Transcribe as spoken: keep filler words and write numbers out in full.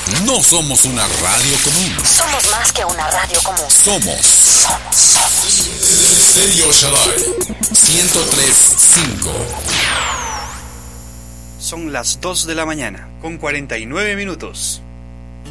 No somos una radio común. Somos más que una radio común. Somos. Somos. Stereo Shaddai ciento tres punto cinco. Son las dos de la mañana, con cuarenta y nueve minutos.